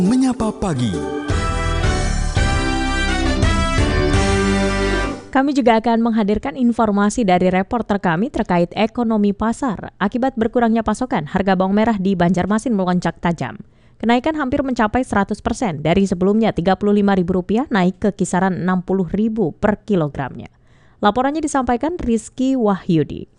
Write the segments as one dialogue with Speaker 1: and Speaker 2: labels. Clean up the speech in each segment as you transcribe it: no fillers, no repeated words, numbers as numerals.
Speaker 1: Menyapa Pagi.
Speaker 2: Kami juga akan menghadirkan informasi dari reporter kami terkait ekonomi pasar. Akibat berkurangnya pasokan, harga bawang merah di Banjarmasin melonjak tajam. Kenaikan hampir mencapai 100% dari sebelumnya Rp35.000 naik ke kisaran Rp60.000 per kilogramnya. Laporannya disampaikan Rizky Wahyudi.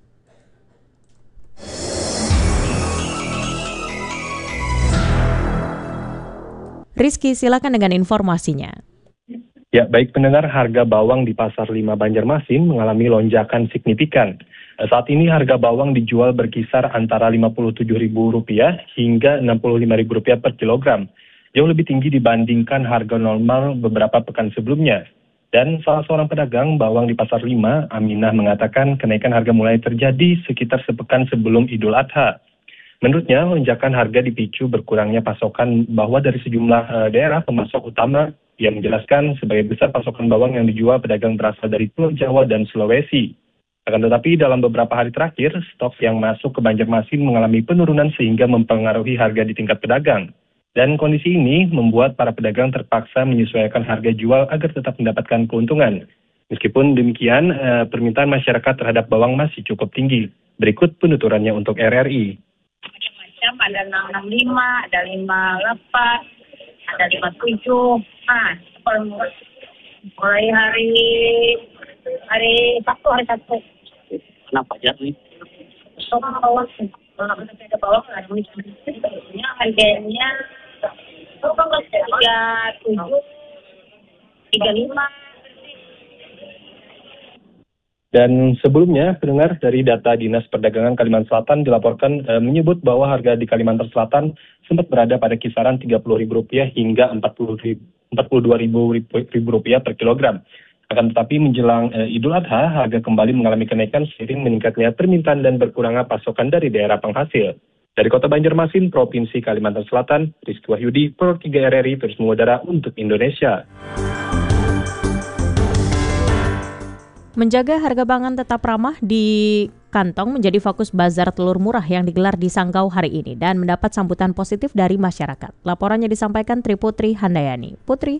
Speaker 2: Rizky, silakan dengan informasinya.
Speaker 3: Ya, baik pendengar, harga bawang di Pasar 5 Banjarmasin mengalami lonjakan signifikan. Saat ini harga bawang dijual berkisar antara Rp57.000 hingga Rp65.000 per kilogram. Jauh lebih tinggi dibandingkan harga normal beberapa pekan sebelumnya. Dan salah seorang pedagang bawang di Pasar 5, Aminah, mengatakan kenaikan harga mulai terjadi sekitar sepekan sebelum Idul Adha. Menurutnya, lonjakan harga dipicu berkurangnya pasokan bawang dari sejumlah daerah pemasok utama. Ia menjelaskan sebagai besar pasokan bawang yang dijual pedagang berasal dari Pulau Jawa dan Sulawesi. Akan tetapi dalam beberapa hari terakhir, stok yang masuk ke Banjarmasin mengalami penurunan sehingga mempengaruhi harga di tingkat pedagang. Dan kondisi ini membuat para pedagang terpaksa menyesuaikan harga jual agar tetap mendapatkan keuntungan. Meskipun demikian, permintaan masyarakat terhadap bawang masih cukup tinggi. Berikut penuturannya untuk RRI.
Speaker 4: Macam ada 665, ada 58, ada 57. Nah, mulai hari Sabtu.
Speaker 5: Kenapa jatuh?
Speaker 4: Soal bawang, kalau ada bawang harganya 37, 35.
Speaker 3: Dan sebelumnya, pendengar, dari data Dinas Perdagangan Kalimantan Selatan dilaporkan menyebut bahwa harga di Kalimantan Selatan sempat berada pada kisaran Rp30.000 hingga Rp42.000 per kilogram. Akan tetapi menjelang Idul Adha, harga kembali mengalami kenaikan seiring meningkatnya permintaan dan berkurangnya pasokan dari daerah penghasil. Dari Kota Banjarmasin, Provinsi Kalimantan Selatan, Rizky Wahyudi, Pro 3 RRI, terus mengudara untuk Indonesia.
Speaker 2: Menjaga harga pangan tetap ramah di kantong menjadi fokus bazar telur murah yang digelar di Sanggau hari ini dan mendapat sambutan positif dari masyarakat. Laporannya disampaikan Triputri Handayani. Putri.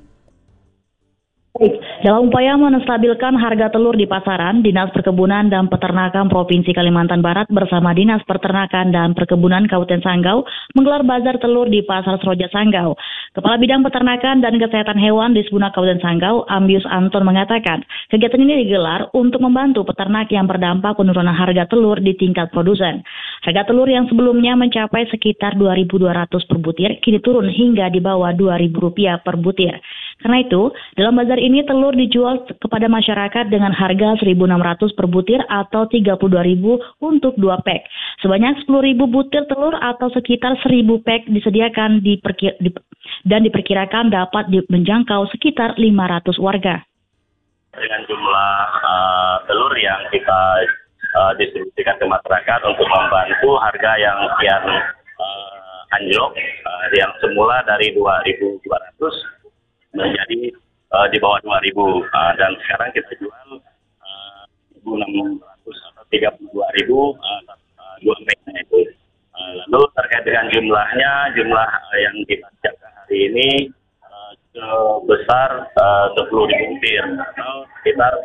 Speaker 6: Dalam upaya menstabilkan harga telur di pasaran, Dinas Perkebunan dan Peternakan Provinsi Kalimantan Barat bersama Dinas Peternakan dan Perkebunan Kabupaten Sanggau menggelar bazar telur di Pasar Seroja Sanggau. Kepala Bidang Peternakan dan Kesehatan Hewan di Disbuna Kabupaten Sanggau, Ambius Anton, mengatakan kegiatan ini digelar untuk membantu peternak yang berdampak penurunan harga telur di tingkat produsen. Harga telur yang sebelumnya mencapai sekitar Rp2.200 per butir, kini turun hingga di bawah Rp2.000 per butir. Karena itu, dalam bazar ini telur dijual kepada masyarakat dengan harga Rp1.600 per butir atau Rp32.000 untuk 2 pek. Sebanyak 10.000 butir telur atau sekitar 1.000 pek disediakan dan diperkirakan dapat menjangkau sekitar 500 warga.
Speaker 5: Dengan jumlah telur yang kita distribusikan ke masyarakat untuk membantu harga yang kian anjlok, yang semula dari Rp2.200 menjadi di bawah Rp2.000, dan sekarang kita jual Rp1.600 atau Rp32.000 2 peknya itu. Lalu terkait dengan jumlah yang kita siapkan hari ini sebesar 10.000 butir atau sekitar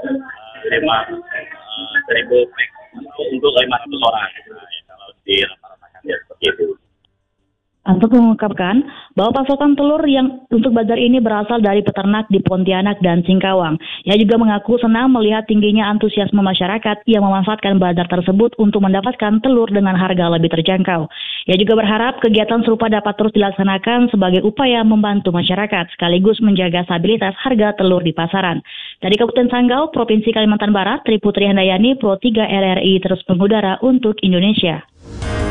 Speaker 5: 5.000 pek untuk 500 orang. Kalau dirata-ratakan ya seperti itu.
Speaker 6: Anton mengungkapkan bahwa pasokan telur yang untuk bazar ini berasal dari peternak di Pontianak dan Singkawang. Ia juga mengaku senang melihat tingginya antusiasme masyarakat yang memanfaatkan bazar tersebut untuk mendapatkan telur dengan harga lebih terjangkau. Ia juga berharap kegiatan serupa dapat terus dilaksanakan sebagai upaya membantu masyarakat sekaligus menjaga stabilitas harga telur di pasaran. Dari Kabupaten Sanggau, Provinsi Kalimantan Barat, Triputri Handayani, Pro 3 RRI terus mengudara untuk Indonesia.